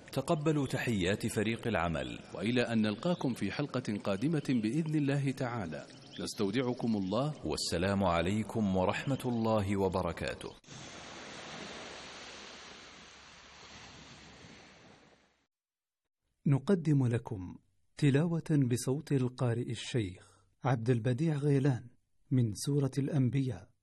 تقبلوا تحيات فريق العمل، وإلى أن نلقاكم في حلقة قادمة بإذن الله تعالى، نستودعكم الله، والسلام عليكم ورحمة الله وبركاته. نقدم لكم تلاوة بصوت القارئ الشيخ عبد البديع غيلان من سورة الأنبياء،